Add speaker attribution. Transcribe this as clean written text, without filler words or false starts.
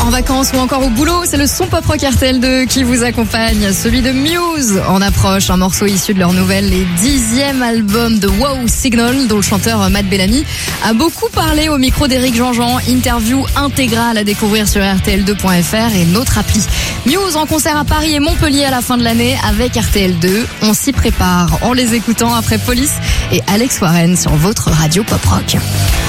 Speaker 1: en vacances ou encore au boulot, c'est le son pop rock RTL2 qui vous accompagne. Celui de Muse en approche, un morceau issu de leur nouvelle et 10e album de Wow Signal, dont le chanteur Matt Bellamy a beaucoup parlé au micro d'Éric Jean-Jean. Interview intégrale à découvrir sur RTL2.fr et notre appli. Muse en concert à Paris et Montpellier à la fin de l'année avec RTL2. On s'y prépare en les écoutant après Police et Alex Warren sur votre radio pop rock.